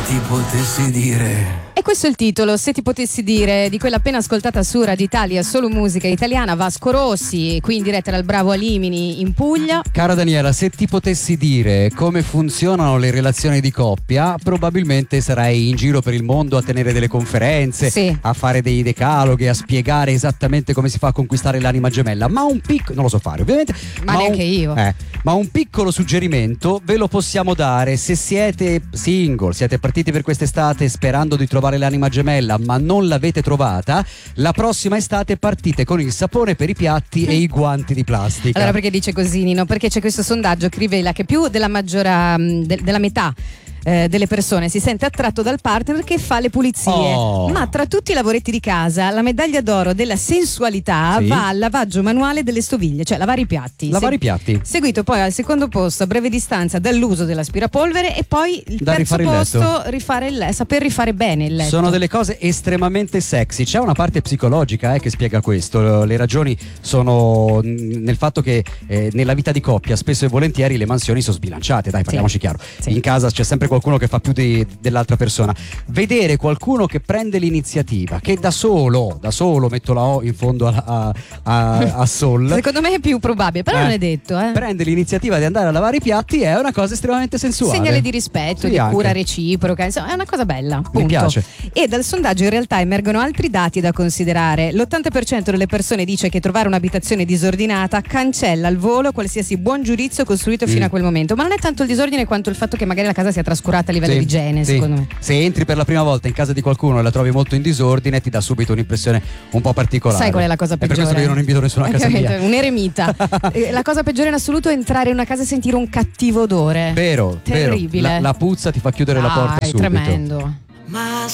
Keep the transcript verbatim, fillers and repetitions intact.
ti potessi dire. E questo è il titolo, Se ti potessi dire, di quella appena ascoltata su Radio Italia, solo musica italiana, Vasco Rossi, qui in diretta dal Bravo Alimini in Puglia. Cara Daniela, se ti potessi dire come funzionano le relazioni di coppia, probabilmente sarai in giro per il mondo a tenere delle conferenze, sì. a fare dei decaloghi, a spiegare esattamente come si fa a conquistare l'anima gemella. Ma un piccolo, non lo so fare ovviamente, ma, ma neanche un, io. Eh, ma un piccolo suggerimento ve lo possiamo dare se siete single, siete partiti per quest'estate sperando di trovare l'anima gemella ma non l'avete trovata. La prossima estate partite con il sapone per i piatti e i guanti di plastica. Allora, perché dice così, Nino? Perché c'è questo sondaggio che rivela che più della maggiora de- della metà eh, delle persone si sente attratto dal partner che fa le pulizie. Oh. Ma tra tutti i lavoretti di casa la medaglia d'oro della sensualità Sì. va al lavaggio manuale delle stoviglie, cioè lavare i piatti. Lavare Se- i piatti. Seguito poi al secondo posto a breve distanza dall'uso dell'aspirapolvere, e poi il Da terzo rifare il letto. posto rifare il letto, saper rifare bene il letto. Sono delle cose estremamente sexy. C'è una parte psicologica eh, che spiega questo. Le ragioni sono mh, nel fatto che eh, nella vita di coppia spesso e volentieri le mansioni sono sbilanciate. Dai, parliamoci Sì. chiaro. Sì. In casa c'è sempre qualcuno che fa più di- dell'altra persona. Vedere qualcuno che prende l'iniziativa, che da solo, da solo, metto la O in fondo a, a, a, a Sol, Secondo me è più probabile, però Eh. non è detto, eh. prende l'iniziativa di andare a lavare i piatti, è una cosa estremamente sensuale. Segnale di rispetto, Sì, di anche. cura reciproca, insomma è una cosa bella, punto. piace. E dal sondaggio in realtà emergono altri dati da considerare. L'ottanta per cento delle persone dice che trovare un'abitazione disordinata cancella al volo qualsiasi buon giudizio costruito fino Mm. a quel momento. Ma non è tanto il disordine quanto il fatto che magari la casa sia trascurata a livello Sì, di igiene, sì. secondo me. Se entri per la prima volta in casa di qualcuno e la trovi molto in disordine, ti dà subito un'impressione un po' particolare. Sai qual è la cosa È per peggiore? questo che io non invito nessuno a casa mia. Un eremita. Eh, la cosa peggiore in assoluto è entrare in una casa e sentire un cattivo odore. Vero, Terribile. vero. La, la puzza ti fa chiudere la porta Dai, subito. tremendo. Ma